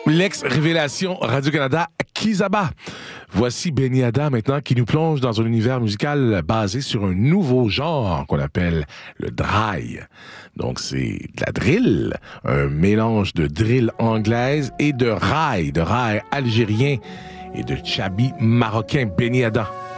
L'ex-révélation Radio-Canada Kizaba. Voici Benny Ada maintenant qui nous plonge dans un univers musical basé sur un nouveau genre qu'on appelle le dry. Donc c'est de la drill, un mélange de drill anglaise et de rail algérien et de chabi marocain. Benny Ada.